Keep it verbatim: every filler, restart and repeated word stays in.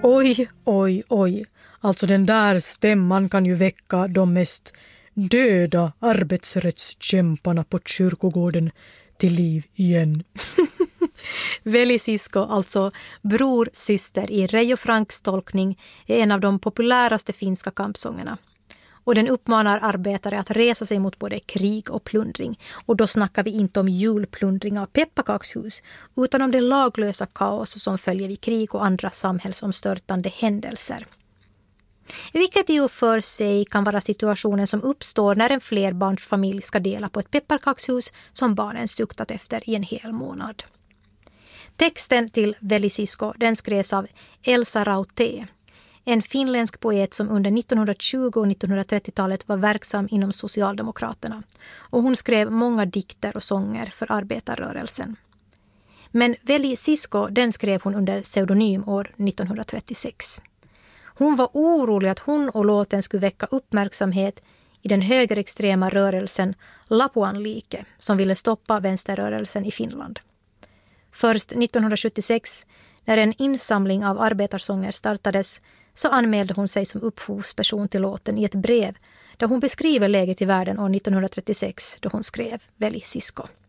Oj, oj, oj. Alltså den där stämman kan ju väcka de mest döda arbetsrättskämparna på kyrkogården till liv igen. Veli Sisko, alltså bror, syster i Reijo Franks tolkning, är en av de populäraste finska kampsångerna. Och den uppmanar arbetare att resa sig mot både krig och plundring. Och då snackar vi inte om julplundring av pepparkakshus, utan om det laglösa kaos som följer vid krig och andra samhällsomstörtande händelser. Vilket i och för sig kan vara situationen som uppstår när en flerbarnsfamilj ska dela på ett pepparkakshus som barnen suktat efter i en hel månad. Texten till Veli Sisko, den skrevs av Elsa Raute, en finländsk poet som under nittonhundratjugo- och nittonhundratrettiotalet var verksam inom Socialdemokraterna. Och hon skrev många dikter och sånger för arbetarrörelsen. Men Veli Sisko, den skrev hon under pseudonym år nittonhundratrettiosex. Hon var orolig att hon och låten skulle väcka uppmärksamhet i den högerextrema rörelsen Lapuan-like som ville stoppa vänsterrörelsen i Finland. Först nittonhundrasjuttiosex, när en insamling av arbetarsånger startades, så anmälde hon sig som upphovsperson till låten i ett brev där hon beskriver läget i världen år nittonhundratrettiosex då hon skrev Veli Sisko.